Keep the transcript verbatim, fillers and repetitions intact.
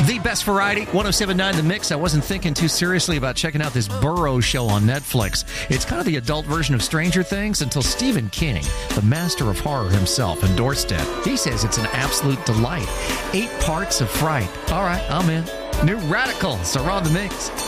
The best variety, one oh seven point nine The Mix. I wasn't thinking too seriously about checking out this Burrow show on Netflix. It's kind of the adult version of Stranger Things until Stephen King, the master of horror himself, endorsed it. He says it's an absolute delight. Eight parts of fright. All right, I'm in. New Radicals are on The Mix.